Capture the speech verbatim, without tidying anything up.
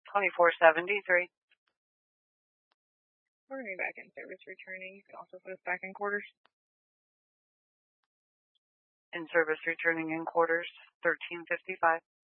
twenty-four seventy-three. We're going to be back in service returning. You can also put us back in quarters. In service returning in quarters, thirteen fifty-five.